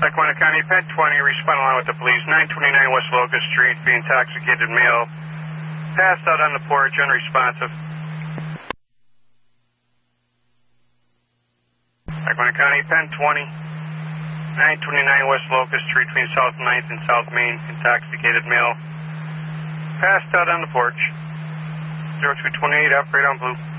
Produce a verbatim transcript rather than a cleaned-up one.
Lackawanna County, Pen twenty, respond along with the police. nine twenty-nine West Locust Street, the intoxicated male passed out on the porch, unresponsive. Lackawanna County, Pen twenty, nine twenty-nine West Locust Street, between South ninth and South Main, intoxicated male passed out on the porch. zero two twenty-eight, operate on blue.